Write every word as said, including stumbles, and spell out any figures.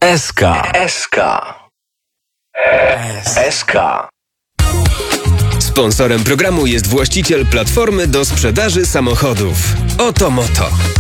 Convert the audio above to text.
S K. S K. S K. Sponsorem programu jest właściciel platformy do sprzedaży samochodów Oto Moto.